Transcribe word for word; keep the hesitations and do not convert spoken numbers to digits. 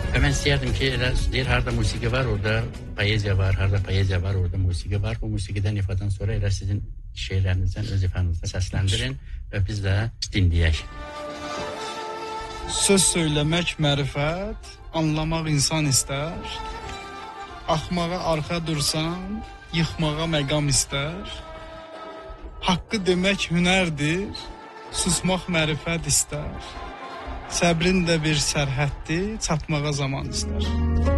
Və mən istəyərdim ki, elə deyir, harada musiqi var, orada poeziya var, harada poeziya var, orada musiqi var. Bu musiqidən ifadən sonra elə sizin şeirlərinizdən öz ifanızda səsləndirin və biz də dinləyək. Söz söyləmək mərifət, anlamaq insan istər. Axmağa arxa dursan, yıxmağa məqam istər. Haqqı demək hünərdir, susmaq mərifət istər. Səbrin də bir sərhəddir, çatmağa zaman istər.